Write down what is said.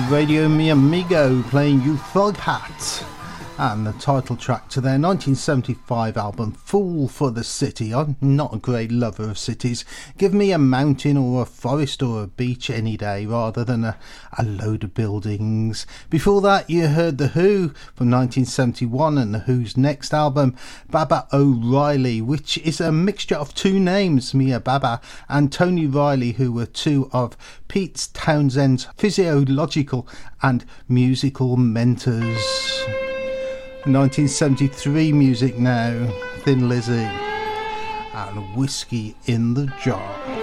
Radio Mi Amigo playing Euphoric Hat, and the title track to their 1975 album Fool for the City. I'm not a great lover of cities. Give me a mountain or a forest or a beach any day rather than a load of buildings. Before that you heard The Who from 1971 and The Who's next album Baba O'Reilly, which is a mixture of two names, Mia Baba and Tony Riley, who were two of Pete Townshend's physiological and musical mentors. 1973 music now, Thin Lizzy and Whiskey in the Jar.